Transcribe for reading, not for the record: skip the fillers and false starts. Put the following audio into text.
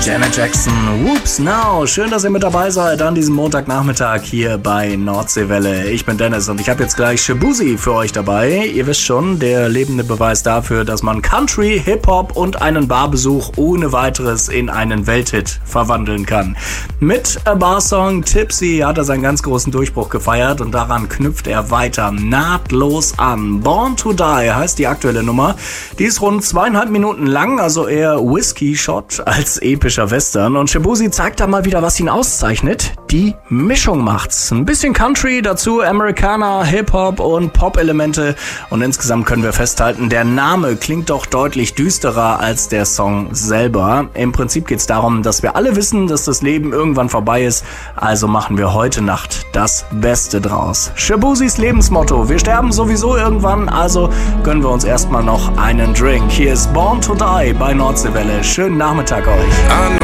Janet Jackson, Whoops Now. Schön, dass ihr mit dabei seid an diesem Montagnachmittag hier bei Nordseewelle. Ich bin Dennis und ich habe jetzt gleich Shaboozey für euch dabei. Ihr wisst schon, der lebende Beweis dafür, dass man Country, Hip-Hop und einen Barbesuch ohne weiteres in einen Welthit verwandeln kann. Mit A Bar Song Tipsy hat er seinen ganz großen Durchbruch gefeiert und daran knüpft er weiter nahtlos an. Born to Die heißt die aktuelle Nummer. Die ist rund 2,5 Minuten lang, also eher Whisky-Shot als epischer Western. Und Shaboozey zeigt da mal wieder, was ihn auszeichnet. Die Mischung macht's. Ein bisschen Country, dazu Americana, Hip-Hop und Pop-Elemente. Und insgesamt können wir festhalten, der Name klingt doch deutlich düsterer als der Song selber. Im Prinzip geht's darum, dass wir alle wissen, dass das Leben irgendwann vorbei ist. Also machen wir heute Nacht das Beste draus. Shaboozeys Lebensmotto: Wir sterben sowieso irgendwann, also gönnen wir uns erstmal noch einen Drink. Hier ist Born to Die bei Nordseewelle. Schönen Nachmittag euch.